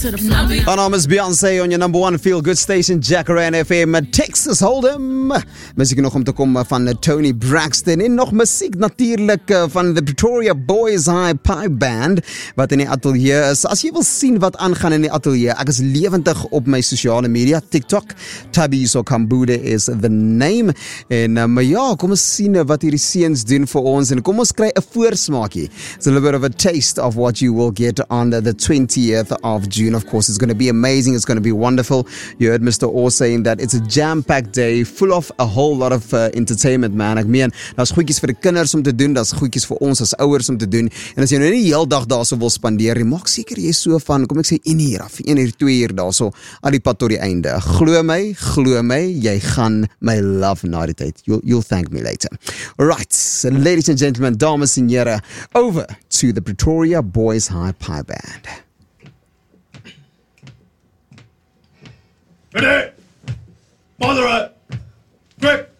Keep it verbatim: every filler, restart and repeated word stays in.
Our name is Beyoncé on your number one feel-good station, Jacaranda F M, Texas Hold'em. Muziek nog om te komen van Tony Braxton. En nog muziek natuurlijk van de Pretoria Boys High Pipe Band, wat in die atelier is. As jy wil sien wat aangaan in die atelier, ek is levendig op my sociale media, TikTok, Tabiso Kambude is the name. En um, ja, kom ons sien wat hierdie seuns doen vir ons, en kom ons kry 'n voorsmaakie. It's a little bit of a taste of what you will get on the twentieth of June. Of course, it's going to be amazing. It's going to be wonderful. You heard Mister Orr saying that it's a jam-packed day full of a whole lot of uh, entertainment, man. Ek meen, daar's goedjies vir die kinders om te doen, daar's goedjies vir ons as ouers om te doen. En as jy nou nie die hele dag daarso wil spandeer, maak seker jy so van, kom ek sê, een uur af, een uur, twee uur daarso, al die pad tot die einde. Glo my, glo my, jy gaan my love na die tyd. You'll, you'll thank me later. Alright, so ladies and gentlemen, dames en here, over to the Pretoria Boys High Pipe Band. Ready, moderate, grip.